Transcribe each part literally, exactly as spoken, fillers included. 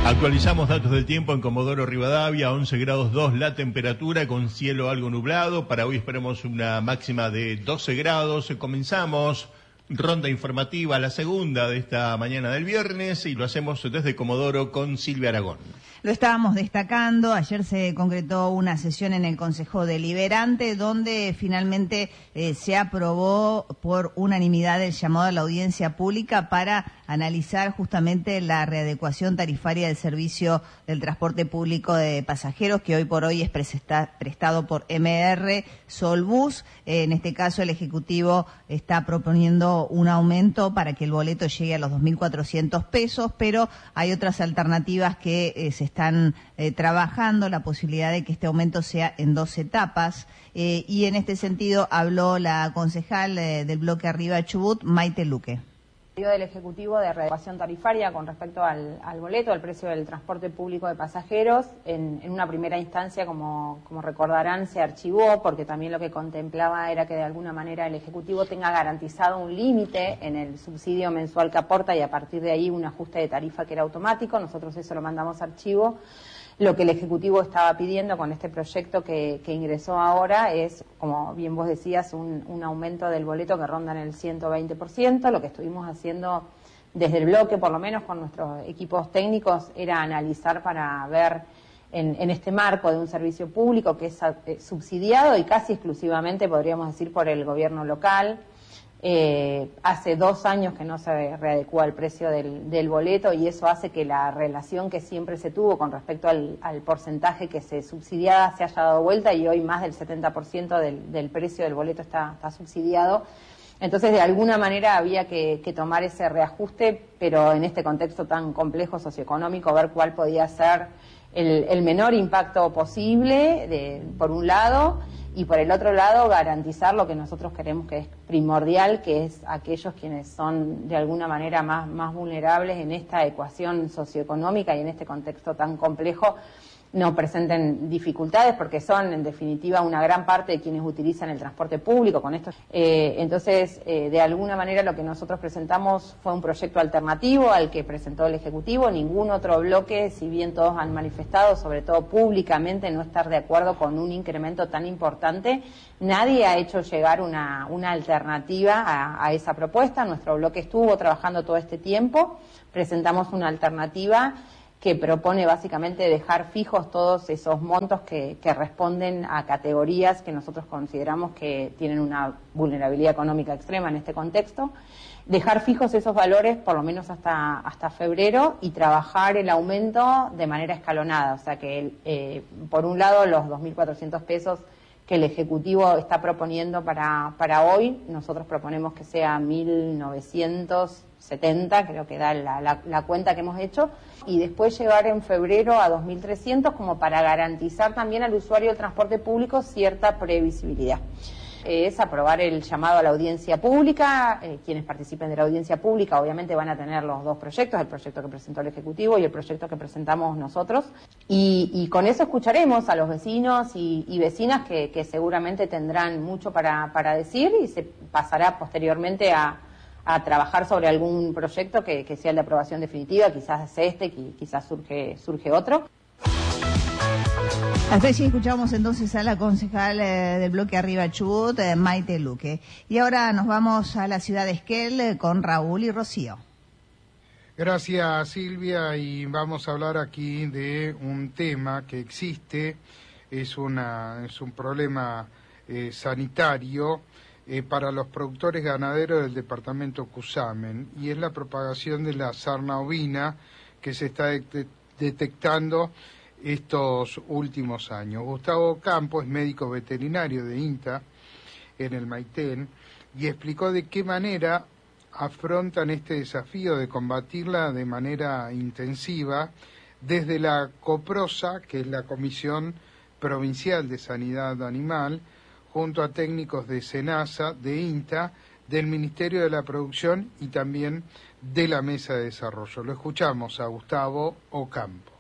Actualizamos datos del tiempo en Comodoro Rivadavia, once grados dos la temperatura con cielo algo nublado. Para hoy esperamos una máxima de doce grados. Comenzamos ronda informativa, la segunda de esta mañana del viernes, y lo hacemos desde Comodoro con Silvia Aragón. Lo estábamos destacando, ayer se concretó una sesión en el Consejo Deliberante donde finalmente eh, se aprobó por unanimidad el llamado a la audiencia pública para analizar justamente la readecuación tarifaria del servicio del transporte público de pasajeros, que hoy por hoy es presta, prestado por M R Solbus. Eh, en este caso el Ejecutivo está proponiendo un aumento para que el boleto llegue a los dos mil cuatrocientos pesos, pero hay otras alternativas que eh, se están eh, trabajando, la posibilidad de que este aumento sea en dos etapas, eh, y en este sentido habló la concejal eh, del bloque Arriba Chubut, Maite Luque. Del Ejecutivo de readecuación tarifaria con respecto al, al boleto, al precio del transporte público de pasajeros. En, en una primera instancia, como, como recordarán, se archivó porque también lo que contemplaba era que de alguna manera el Ejecutivo tenga garantizado un límite en el subsidio mensual que aporta y a partir de ahí un ajuste de tarifa que era automático. Nosotros eso lo mandamos a archivo. Lo que el Ejecutivo estaba pidiendo con este proyecto que, que ingresó ahora es, como bien vos decías, un, un aumento del boleto que ronda en el ciento veinte por ciento. Lo que estuvimos haciendo desde el bloque, por lo menos con nuestros equipos técnicos, era analizar para ver en, en este marco de un servicio público que es subsidiado y casi exclusivamente, podríamos decir, por el gobierno local. Eh, hace dos años que no se readecúa el precio del, del boleto y eso hace que la relación que siempre se tuvo con respecto al, al porcentaje que se subsidiaba se haya dado vuelta y hoy más del setenta por ciento del, del precio del boleto está, está subsidiado. Entonces, de alguna manera había que, que tomar ese reajuste, pero en este contexto tan complejo socioeconómico, ver cuál podía ser el, el menor impacto posible, de, por un lado, y por el otro lado garantizar lo que nosotros queremos que es primordial, que es aquellos quienes son de alguna manera más, más vulnerables en esta ecuación socioeconómica y en este contexto tan complejo, no presenten dificultades porque son en definitiva una gran parte de quienes utilizan el transporte público con esto. Eh, entonces, eh, de alguna manera lo que nosotros presentamos fue un proyecto alternativo al que presentó el Ejecutivo. Ningún otro bloque, si bien todos han manifestado, sobre todo públicamente, no estar de acuerdo con un incremento tan importante, nadie ha hecho llegar una, una alternativa a, a esa propuesta. Nuestro bloque estuvo trabajando todo este tiempo, presentamos una alternativa que propone básicamente dejar fijos todos esos montos que, que responden a categorías que nosotros consideramos que tienen una vulnerabilidad económica extrema en este contexto, dejar fijos esos valores por lo menos hasta, hasta febrero y trabajar el aumento de manera escalonada, o sea que eh, por un lado los dos mil cuatrocientos pesos que el Ejecutivo está proponiendo para, para hoy, nosotros proponemos que sea mil novecientos setenta, creo que da la, la, la cuenta que hemos hecho, y después llegar en febrero a dos mil trescientos como para garantizar también al usuario del transporte público cierta previsibilidad. Eh, es aprobar el llamado a la audiencia pública. Eh, quienes participen de la audiencia pública obviamente van a tener los dos proyectos, el proyecto que presentó el Ejecutivo y el proyecto que presentamos nosotros, y, y con eso escucharemos a los vecinos y, y vecinas que, que seguramente tendrán mucho para, para decir y se pasará posteriormente a a trabajar sobre algún proyecto que, que sea el de aprobación definitiva, quizás es este, quizás surge, surge otro. Hasta allí escuchamos entonces a la concejal eh, del bloque Arriba Chubut, eh, Maite Luque. Y ahora nos vamos a la ciudad de Esquel eh, con Raúl y Rocío. Gracias, Silvia, y vamos a hablar aquí de un tema que existe, es, una, es un problema eh, sanitario Eh, para los productores ganaderos del departamento Cusamen, y es la propagación de la sarna ovina que se está de- detectando estos últimos años. Gustavo Campo es médico veterinario de INTA en el Maitén y explicó de qué manera afrontan este desafío de combatirla de manera intensiva desde la COPROSA, que es la Comisión Provincial de Sanidad Animal, junto a técnicos de SENASA, de INTA, del Ministerio de la Producción y también de la Mesa de Desarrollo. Lo escuchamos a Gustavo Ocampo.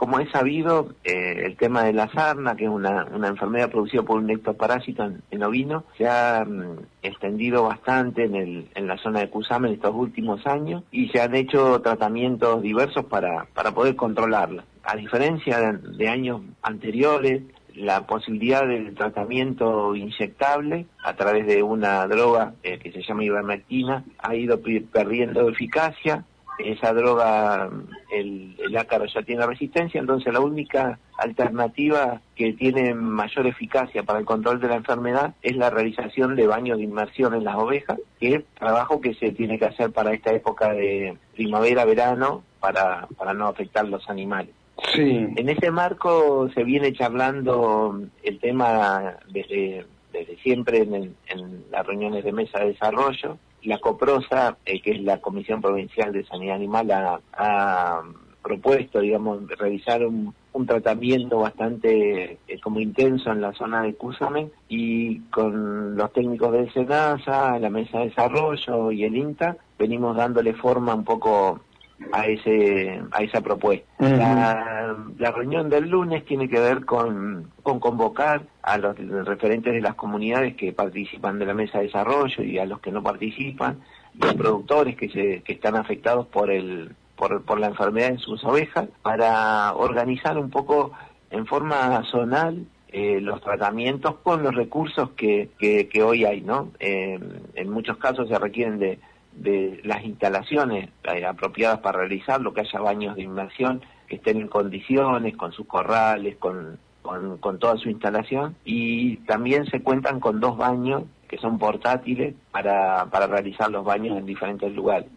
como es sabido, eh, el tema de la sarna, que es una, una enfermedad producida por un nectoparásito en, en ovino, se ha mm, extendido bastante en, el, en la zona de Cusamen en estos últimos años y se han hecho tratamientos diversos para, para poder controlarla. A diferencia de, de años anteriores, la posibilidad del tratamiento inyectable a través de una droga eh, que se llama ivermectina ha ido perdiendo eficacia. Esa droga, el, el ácaro ya tiene resistencia, entonces la única alternativa que tiene mayor eficacia para el control de la enfermedad es la realización de baños de inmersión en las ovejas, que es trabajo que se tiene que hacer para esta época de primavera-verano para, para no afectar los animales. Sí. En ese marco se viene charlando el tema desde, desde siempre en, el, en las reuniones de mesa de desarrollo. La COPROSA, eh, que es la Comisión Provincial de Sanidad Animal, ha, ha propuesto, digamos, realizar un, un tratamiento bastante eh, como intenso en la zona de Cusamen, y con los técnicos del SENASA, la Mesa de Desarrollo y el INTA venimos dándole forma un poco a ese a esa propuesta. Uh-huh. La, la reunión del lunes tiene que ver con, con convocar a los referentes de las comunidades que participan de la mesa de desarrollo y a los que no participan, los productores que se que están afectados por el por, por la enfermedad en sus ovejas, para organizar un poco en forma zonal eh, los tratamientos con los recursos que, que, que hoy hay, ¿no? Eh, en muchos casos se requieren de de las instalaciones eh, apropiadas para realizarlo, que haya baños de inmersión que estén en condiciones, con sus corrales, con, con, con toda su instalación, y también se cuentan con dos baños que son portátiles para, para realizar los baños en diferentes lugares.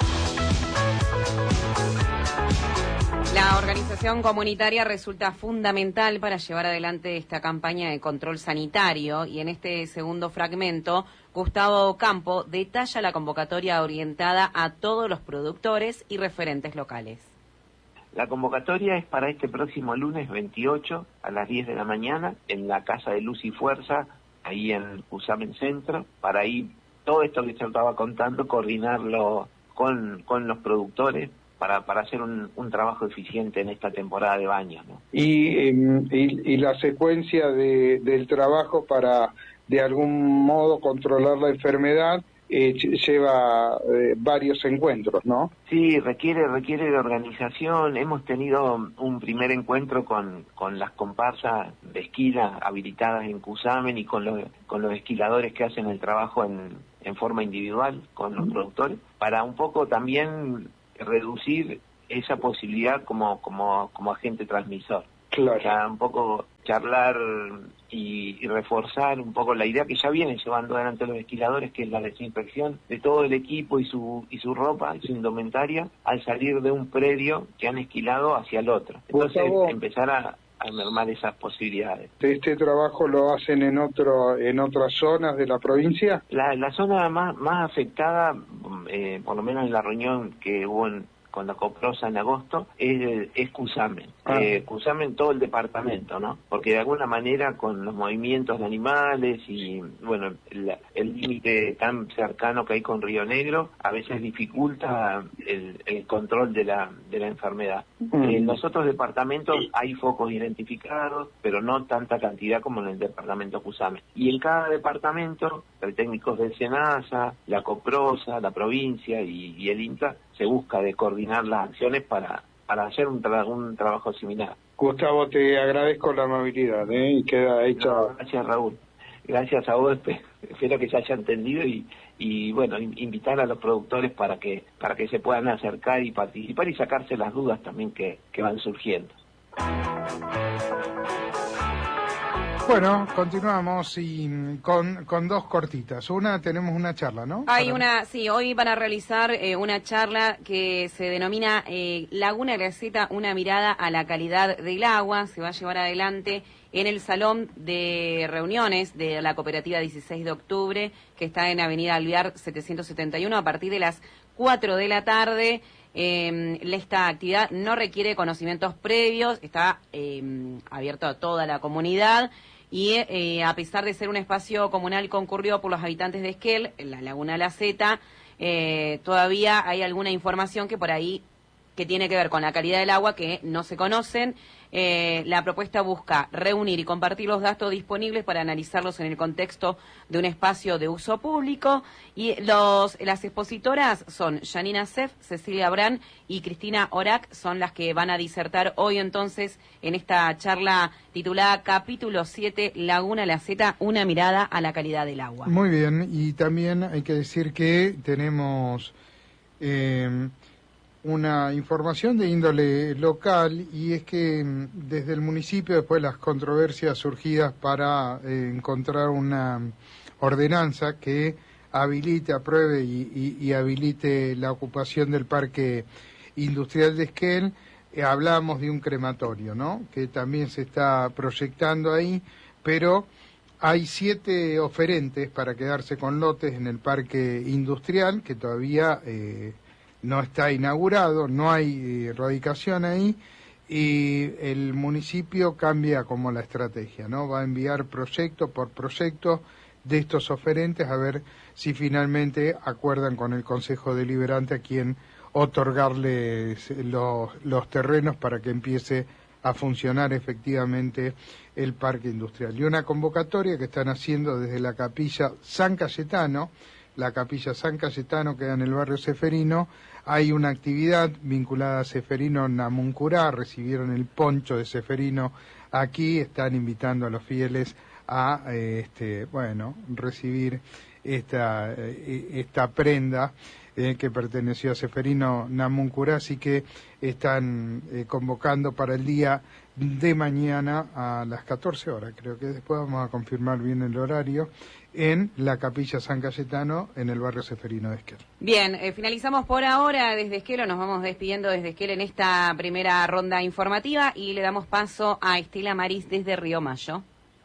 La organización comunitaria resulta fundamental para llevar adelante esta campaña de control sanitario, y en este segundo fragmento Gustavo Campo detalla la convocatoria orientada a todos los productores y referentes locales. La convocatoria es para este próximo lunes veintiocho a las diez de la mañana en la Casa de Luz y Fuerza, ahí en Cusamen Centro, para ahí todo esto que yo estaba contando, coordinarlo con, con los productores, para, para hacer un, un trabajo eficiente en esta temporada de baños, ¿no? Y, y, y la secuencia de, del trabajo para, de algún modo, controlar la enfermedad, eh, lleva eh, varios encuentros, ¿no? Sí, requiere requiere de organización. Hemos tenido un primer encuentro con, con las comparsas de esquila habilitadas en Cusamen y con los, con los esquiladores que hacen el trabajo en, en forma individual con los productores, para un poco también reducir esa posibilidad como como como agente transmisor. Claro. O sea, un poco charlar y, y reforzar un poco la idea que ya vienen llevando adelante los esquiladores, que es la desinfección de todo el equipo y su y su ropa y su indumentaria al salir de un predio que han esquilado hacia el otro. Entonces, empezar a, a mermar esas posibilidades. ¿Este trabajo lo hacen en otro en otras zonas de la provincia? La, la zona más más afectada, eh, por lo menos en la reunión que hubo en, con la COPROSA en agosto, es, es Cusamen. Ah. Eh, Cusamen todo el departamento, ¿no? Porque de alguna manera con los movimientos de animales y, bueno, la, el límite tan cercano que hay con Río Negro, a veces dificulta el, el control de la, de la enfermedad. Mm. En los otros departamentos hay focos identificados, pero no tanta cantidad como en el departamento Cusamen. Y en cada departamento, los técnicos del SENASA, la COPROSA, la provincia y, y el INTA, se busca de coordinar las acciones para, para hacer un, tra un trabajo similar. Gustavo, te agradezco la amabilidad, ¿eh? Y queda hecho. No, gracias, Raúl. Gracias a vos, espero que se haya entendido y, y bueno, invitar a los productores para que para que se puedan acercar y participar y sacarse las dudas también que, que van surgiendo. Bueno, continuamos y con, con dos cortitas. Una, tenemos una charla, ¿no? Hay Para... una, sí, hoy van a realizar eh, una charla que se denomina eh, Laguna Graceta, una mirada a la calidad del agua. Se va a llevar adelante en el Salón de Reuniones de la Cooperativa dieciséis de octubre, que está en Avenida Alvear setecientos setenta y uno, a partir de las cuatro de la tarde. Eh, esta actividad no requiere conocimientos previos, está eh, abierto a toda la comunidad. Y eh, a pesar de ser un espacio comunal concurrido por los habitantes de Esquel, en la Laguna La Zeta, eh, todavía hay alguna información que por ahí que tiene que ver con la calidad del agua que no se conocen. Eh, la propuesta busca reunir y compartir los datos disponibles para analizarlos en el contexto de un espacio de uso público. Y los, las expositoras son Janina Sef, Cecilia Brand y Cristina Orac, son las que van a disertar hoy entonces en esta charla titulada Capítulo siete, Laguna La Zeta, una mirada a la calidad del agua. Muy bien, y también hay que decir que tenemos eh, una información de índole local, y es que desde el municipio, después de las controversias surgidas para eh, encontrar una ordenanza que habilite, apruebe y, y, y habilite la ocupación del Parque Industrial de Esquel, eh, hablamos de un crematorio, ¿no?, que también se está proyectando ahí, pero hay siete oferentes para quedarse con lotes en el Parque Industrial, que todavía eh, no está inaugurado, no hay eh, radicación ahí, y el municipio cambia como la estrategia, ¿no? Va a enviar proyecto por proyecto de estos oferentes a ver si finalmente acuerdan con el Consejo Deliberante a quien otorgarles los, los terrenos para que empiece a funcionar efectivamente el Parque Industrial. Y una convocatoria que están haciendo desde la Capilla San Cayetano, la Capilla San Cayetano queda en el barrio Ceferino. Hay una actividad vinculada a Ceferino Namuncurá, recibieron el poncho de Ceferino aquí, están invitando a los fieles a eh, este bueno recibir esta eh, esta prenda eh, que perteneció a Ceferino Namuncurá, así que están eh, convocando para el día de mañana a las catorce horas, creo que después vamos a confirmar bien el horario, en la Capilla San Cayetano, en el barrio Ceferino de Esquel. Bien, eh, finalizamos por ahora desde Esquel, nos vamos despidiendo desde Esquel en esta primera ronda informativa y le damos paso a Estela Maris desde Río Mayo.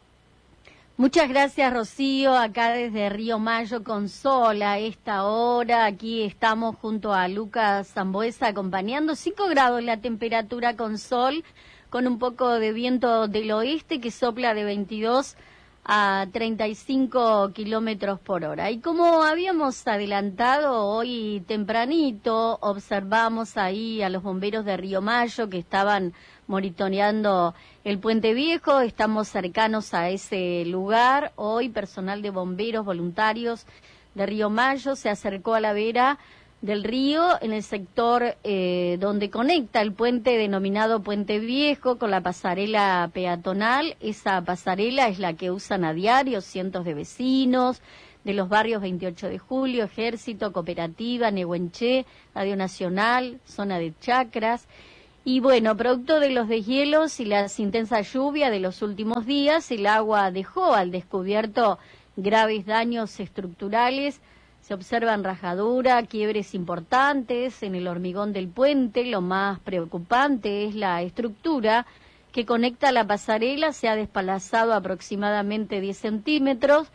Muchas gracias, Rocío, acá desde Río Mayo con sol a esta hora. Aquí estamos junto a Lucas Zambuesa acompañando. cinco grados la temperatura con sol, con un poco de viento del oeste que sopla de veintidós a treinta y cinco kilómetros por hora. Y como habíamos adelantado hoy tempranito, observamos ahí a los bomberos de Río Mayo que estaban monitoreando el Puente Viejo. Estamos cercanos a ese lugar. Hoy personal de bomberos voluntarios de Río Mayo se acercó a la vera del río en el sector eh, donde conecta el puente denominado Puente Viejo con la pasarela peatonal. Esa pasarela es la que usan a diario cientos de vecinos de los barrios veintiocho de julio, Ejército, Cooperativa, Nehuenché, Radio Nacional, zona de Chacras. Y bueno, producto de los deshielos y las intensas lluvias de los últimos días, el agua dejó al descubierto graves daños estructurales. Se observan rajaduras, quiebres importantes en el hormigón del puente. Lo más preocupante es la estructura que conecta la pasarela. Se ha despalazado aproximadamente diez centímetros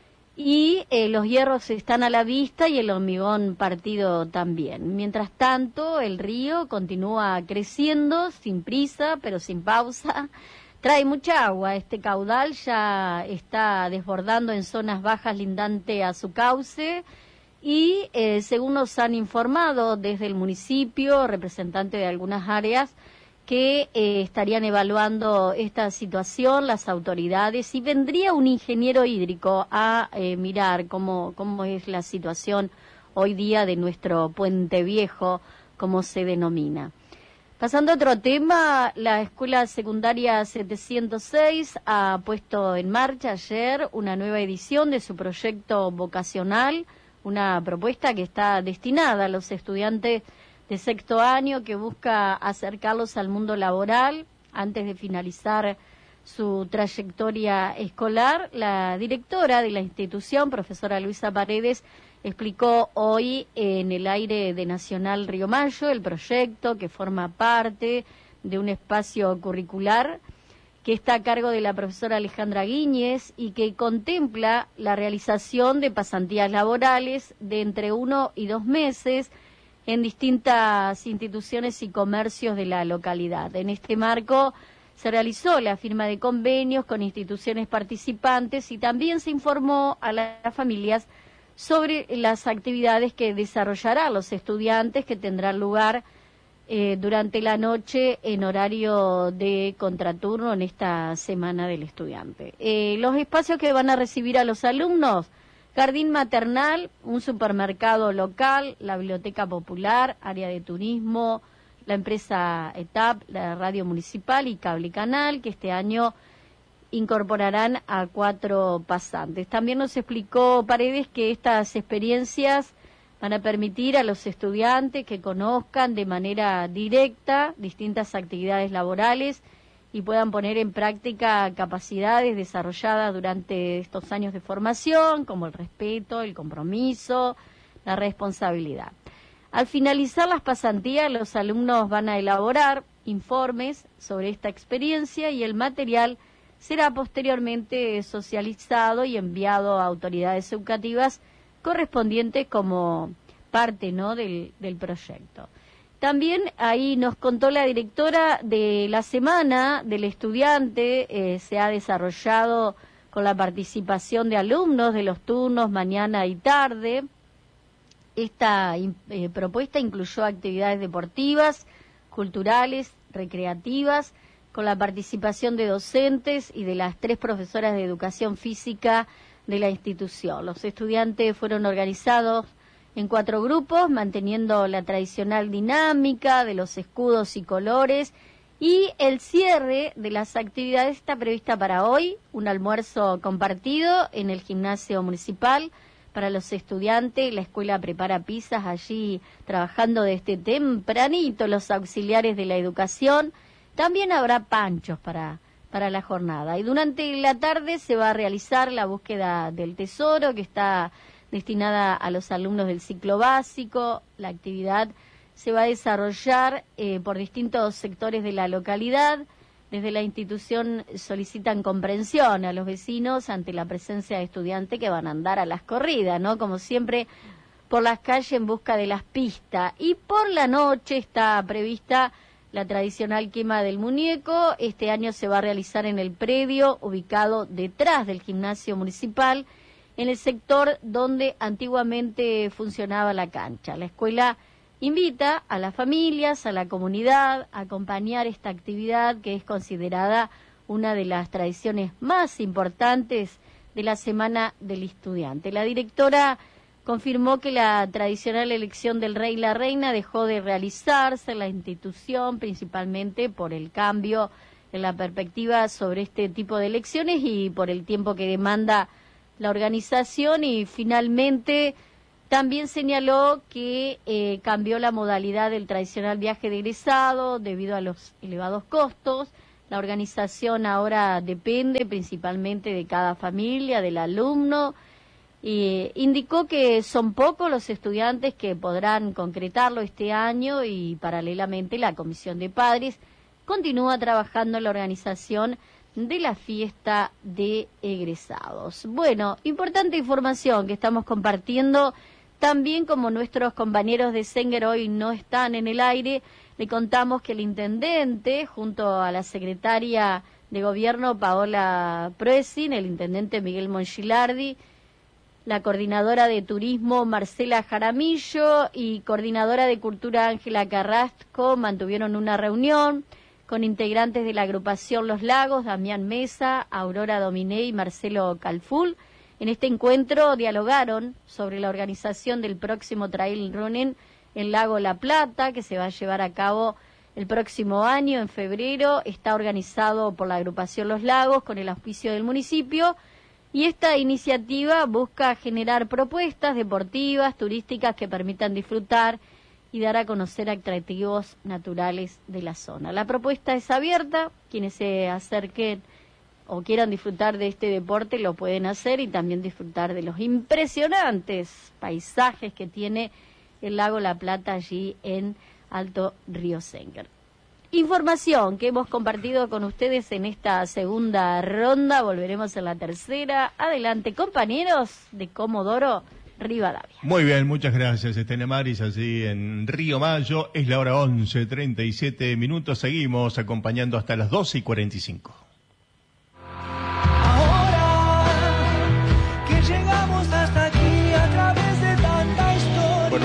y eh, los hierros están a la vista y el hormigón partido también. Mientras tanto, el río continúa creciendo sin prisa, pero sin pausa. Trae mucha agua. Este caudal ya está desbordando en zonas bajas lindante a su cauce y eh, según nos han informado desde el municipio, representantes de algunas áreas, que eh, estarían evaluando esta situación las autoridades y vendría un ingeniero hídrico a eh, mirar cómo, cómo es la situación hoy día de nuestro Puente Viejo, como se denomina. Pasando a otro tema, la Escuela Secundaria setecientos seis ha puesto en marcha ayer una nueva edición de su proyecto vocacional, una propuesta que está destinada a los estudiantes de sexto año que busca acercarlos al mundo laboral antes de finalizar su trayectoria escolar. La directora de la institución, profesora Luisa Paredes, explicó hoy en el aire de Nacional Río Mayo el proyecto que forma parte de un espacio curricular que está a cargo de la profesora Alejandra Guíñez y que contempla la realización de pasantías laborales de entre uno y dos meses en distintas instituciones y comercios de la localidad. En este marco se realizó la firma de convenios con instituciones participantes y también se informó a las familias sobre las actividades que desarrollarán los estudiantes que tendrán lugar eh, durante la noche en horario de contraturno en esta Semana del Estudiante. Eh, los espacios que van a recibir a los alumnos: jardín maternal, un supermercado local, la biblioteca popular, área de turismo, la empresa E T A P, la radio municipal y cable canal, que este año incorporarán a cuatro pasantes. También nos explicó Paredes que estas experiencias van a permitir a los estudiantes que conozcan de manera directa distintas actividades laborales y puedan poner en práctica capacidades desarrolladas durante estos años de formación, como el respeto, el compromiso, la responsabilidad. Al finalizar las pasantías, los alumnos van a elaborar informes sobre esta experiencia y el material será posteriormente socializado y enviado a autoridades educativas correspondientes como parte, ¿no?, del, del proyecto. También ahí nos contó la directora de la Semana del Estudiante, eh, se ha desarrollado con la participación de alumnos de los turnos mañana y tarde. Esta eh, propuesta incluyó actividades deportivas, culturales, recreativas, con la participación de docentes y de las tres profesoras de educación física de la institución. Los estudiantes fueron organizados en cuatro grupos, manteniendo la tradicional dinámica de los escudos y colores, y el cierre de las actividades está prevista para hoy, un almuerzo compartido en el gimnasio municipal para los estudiantes. La escuela prepara pizzas allí, trabajando desde tempranito los auxiliares de la educación. También habrá panchos para, para la jornada. Y durante la tarde se va a realizar la búsqueda del tesoro, que está destinada a los alumnos del ciclo básico. La actividad se va a desarrollar eh, por distintos sectores de la localidad. Desde la institución solicitan comprensión a los vecinos ante la presencia de estudiantes que van a andar a las corridas, ¿no? Como siempre, por las calles en busca de las pistas. Y por la noche está prevista la tradicional quema del muñeco. Este año se va a realizar en el predio ubicado detrás del gimnasio municipal, en el sector donde antiguamente funcionaba la cancha. La escuela invita a las familias, a la comunidad, a acompañar esta actividad que es considerada una de las tradiciones más importantes de la Semana del Estudiante. La directora confirmó que la tradicional elección del rey y la reina dejó de realizarse en la institución, principalmente por el cambio en la perspectiva sobre este tipo de elecciones y por el tiempo que demanda la organización, y finalmente también señaló que eh, cambió la modalidad del tradicional viaje de egresado debido a los elevados costos. La organización ahora depende principalmente de cada familia, del alumno. Y indicó que son pocos los estudiantes que podrán concretarlo este año y paralelamente la Comisión de Padres continúa trabajando en la organización de la fiesta de egresados. Bueno, importante información que estamos compartiendo. También, como nuestros compañeros de Senguer hoy no están en el aire, le contamos que el intendente, junto a la secretaria de Gobierno Paola Proesin, el intendente Miguel Monchilardi, la coordinadora de Turismo Marcela Jaramillo y coordinadora de Cultura Ángela Carrasco mantuvieron una reunión con integrantes de la agrupación Los Lagos, Damián Mesa, Aurora Dominé y Marcelo Calful. En este encuentro dialogaron sobre la organización del próximo Trail Running en Lago La Plata, que se va a llevar a cabo el próximo año, en febrero. Está organizado por la agrupación Los Lagos con el auspicio del municipio, y esta iniciativa busca generar propuestas deportivas, turísticas que permitan disfrutar y dar a conocer atractivos naturales de la zona. La propuesta es abierta, quienes se acerquen o quieran disfrutar de este deporte lo pueden hacer, y también disfrutar de los impresionantes paisajes que tiene el lago La Plata allí en Alto Río Senguer. Información que hemos compartido con ustedes en esta segunda ronda, volveremos en la tercera. Adelante, compañeros de Comodoro Rivadavia. Muy bien, muchas gracias, Estela Maris, allí en Río Mayo. Es la hora once, treinta y siete minutos. Seguimos acompañando hasta las doce y cuarenta y cinco.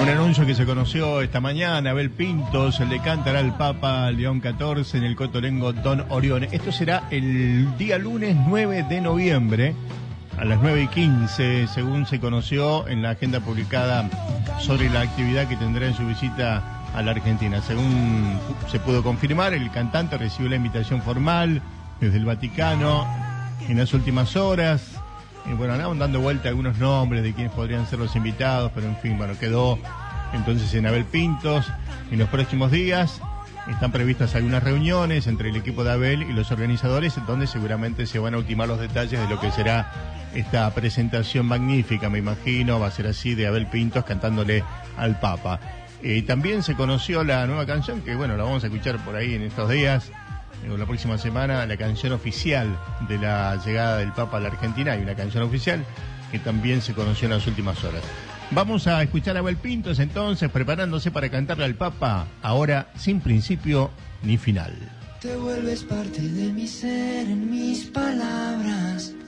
Un anuncio que se conoció esta mañana, Abel Pintos le cantará al Papa León catorce en el Cotolengo Don Orione. Esto será el día lunes nueve de noviembre a las nueve y quince, según se conoció en la agenda publicada sobre la actividad que tendrá en su visita a la Argentina. Según se pudo confirmar, el cantante recibió la invitación formal desde el Vaticano en las últimas horas. Y bueno, andaban dando vuelta algunos nombres de quienes podrían ser los invitados, pero en fin, bueno, quedó entonces en Abel Pintos. En los próximos días están previstas algunas reuniones entre el equipo de Abel y los organizadores, donde seguramente se van a ultimar los detalles de lo que será esta presentación magnífica, me imagino, va a ser así, de Abel Pintos cantándole al Papa. Eh, también se conoció la nueva canción, que bueno, la vamos a escuchar por ahí en estos días, o la próxima semana, la canción oficial de la llegada del Papa a la Argentina. Hay una canción oficial que también se conoció en las últimas horas. Vamos a escuchar a Abel Pintos entonces, preparándose para cantarle al Papa, ahora sin principio ni final. Te vuelves parte de mi ser, en mis palabras.